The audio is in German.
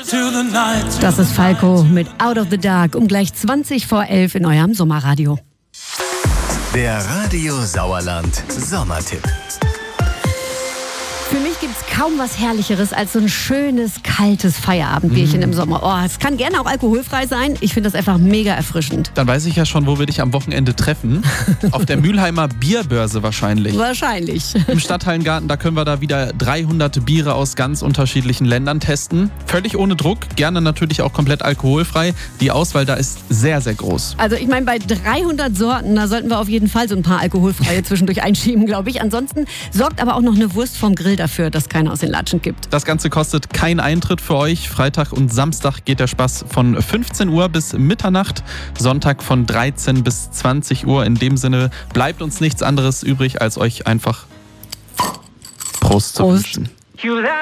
Das ist Falco mit Out of the Dark um gleich 20 vor 11 in eurem Sommerradio. Der Radio Sauerland Sommertipp. Für mich gibt es kaum was Herrlicheres als so ein schönes, kaltes Feierabendbierchen im Sommer. Oh, es kann gerne auch alkoholfrei sein. Ich finde das einfach mega erfrischend. Dann weiß ich ja schon, wo wir dich am Wochenende treffen. Auf der Mülheimer Bierbörse wahrscheinlich. Wahrscheinlich. Im Stadthallengarten, da können wir da wieder 300 Biere aus ganz unterschiedlichen Ländern testen. Völlig ohne Druck, gerne natürlich auch komplett alkoholfrei. Die Auswahl da ist sehr, sehr groß. Also ich meine, bei 300 Sorten, da sollten wir auf jeden Fall so ein paar alkoholfreie zwischendurch einschieben, glaube ich. Ansonsten sorgt aber auch noch eine Wurst vom Grill dafür, dass keiner aus den Latschen kippt. Das Ganze kostet keinen Eintritt für euch. Freitag und Samstag geht der Spaß von 15 Uhr bis Mitternacht. Sonntag von 13 bis 20 Uhr. In dem Sinne bleibt uns nichts anderes übrig, als euch einfach Prost zu wünschen.